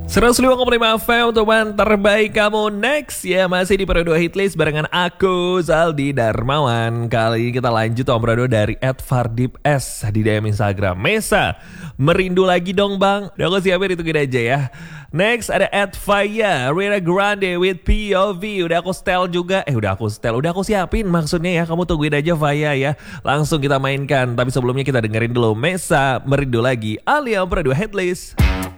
105,5 FM teman terbaik kamu next ya. Masih di Pro 2 Hitlist barengan aku Zaldi Darmawan. Kali ini kita lanjut Om Pro 2 dari @fardip_s di DM Instagram. Mesa, merindu lagi dong bang. Udah aku siapin, itu gini aja ya. Next ada @Faya Rina Grande with POV. Udah aku setel juga. Udah aku siapin maksudnya ya. Kamu tungguin aja Faya ya. Langsung kita mainkan. Tapi sebelumnya kita dengerin dulu Mesa, merindu lagi alias Pro 2 Hitlist.